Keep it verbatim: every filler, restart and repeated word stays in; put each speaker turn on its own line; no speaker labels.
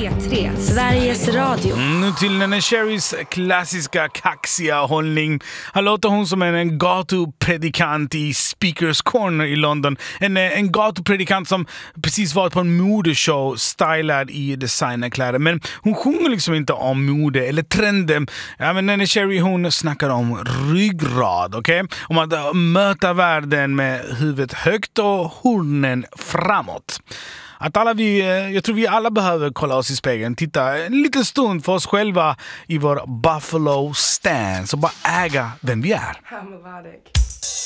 P tre, Sveriges Radio.
Mm, nu till Nene Cherrys klassiska kaxiga hållning. Han låter hon som en, en gatupredikant i Speakers Corner i London. En, en gatupredikant som precis varit på en modeshow stylad i designerkläder. Men hon sjunger liksom inte om mode eller trender. Ja, men Nene Cherry, hon snackar om ryggrad, okej? Okay? Om att möta världen med huvudet högt och hornen framåt. Att alla vi, jag tror vi alla behöver kolla oss i spegeln, titta en liten stund för oss själva i vår Buffalo stance och bara äga vem vi är.
I'm melodic.